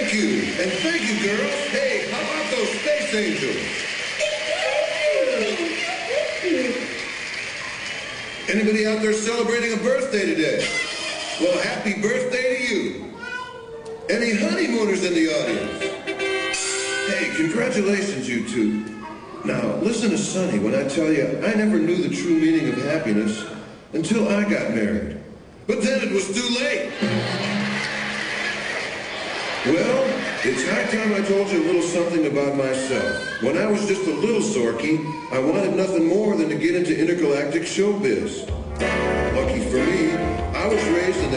Thank you. And thank you, girls. Hey, how about those space angels? Anybody out there celebrating a birthday today? Well, happy birthday to you. Any honeymooners in the audience? Hey, congratulations, you two. Now, listen to Sonny when I tell you I never knew the true meaning of happiness until I got married. But then it was too late. Well, it's high time I told you a little something about myself. When I was just a little sorky, I wanted nothing more than to get into intergalactic showbiz. Lucky for me, I was raised in the